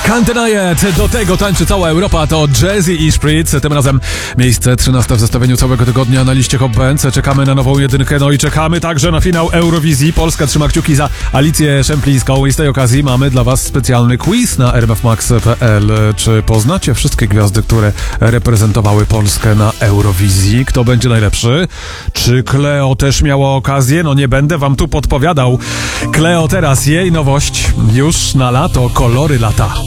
Can't Deny It. Do tego tańczy cała Europa. To Jazzy i Spritz. Tym razem miejsce 13 w zestawieniu całego tygodnia na liście Hot Bands. Czekamy na nową jedynkę, no i czekamy także na finał Eurowizji. Polska trzyma kciuki za Alicję Szemplińską i z tej okazji mamy dla was specjalny quiz na rmfmax.pl. Czy poznacie wszystkie gwiazdy, które reprezentowały Polskę na Eurowizji? Kto będzie najlepszy? Czy Kleo też miała okazję? No nie będę wam tu podpowiadał. Kleo teraz, jej nowość już na lato, kolory lata.